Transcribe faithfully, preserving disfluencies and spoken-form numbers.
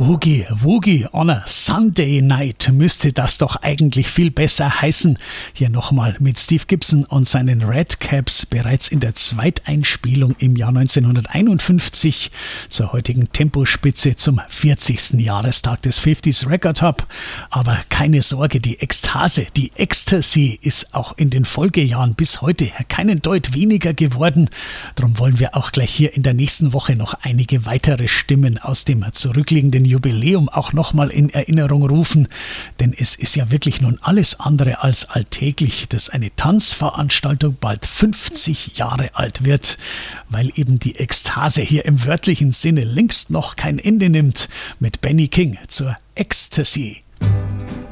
Boogie Woogie on a Sunday Night müsste das doch eigentlich viel besser heißen. Hier nochmal mit Steve Gibson und seinen Redcaps bereits in der Zweiteinspielung im Jahr neunzehnhunderteinundfünfzig zur heutigen Tempospitze zum vierzigsten Jahrestag des fünfziger Record Hub. Aber keine Sorge, die Ekstase, die Ecstasy ist auch in den Folgejahren bis heute keinen Deut weniger geworden. Darum wollen wir auch gleich hier in der nächsten Woche noch einige weitere Stimmen aus dem zurückliegenden Jubiläum auch nochmal in Erinnerung rufen, denn es ist ja wirklich nun alles andere als alltäglich, dass eine Tanzveranstaltung bald fünfzig Jahre alt wird, weil eben die Ekstase hier im wörtlichen Sinne längst noch kein Ende nimmt mit Benny King zur Ecstasy.